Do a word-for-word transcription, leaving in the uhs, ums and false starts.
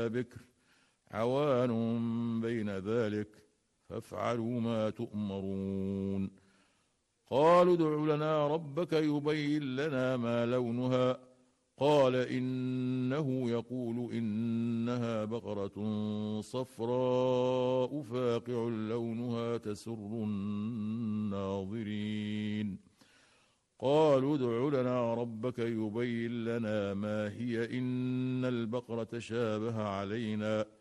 بكر عوان بين ذلك فافعلوا ما تؤمرون قالوا ادع لنا ربك يبين لنا ما لونها قال إنه يقول إنها بقرة صفراء فاقع لونها تسر الناظرين قالوا ادع لنا ربك يبين لنا ما هي إن البقرة تشابه علينا